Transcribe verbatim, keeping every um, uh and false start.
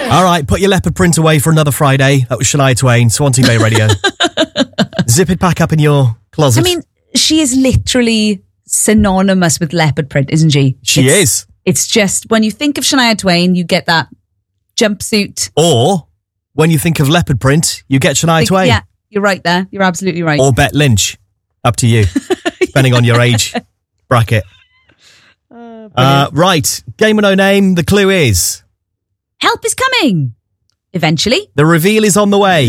All right, put your leopard print away for another Friday. That was Shania Twain, Swansea Bay Radio. Zip it back up in your closet. I mean, she is literally synonymous with leopard print, isn't she? She it's, is. It's just, when you think of Shania Twain, you get that jumpsuit. Or, when you think of leopard print, you get Shania Think- Twain. Yeah, you're right there. You're absolutely right. Or Bet Lynch. Up to you, depending on your age bracket. Uh, Uh, right, Game with No Name, the clue is... Help is coming. Eventually. The reveal is on the way.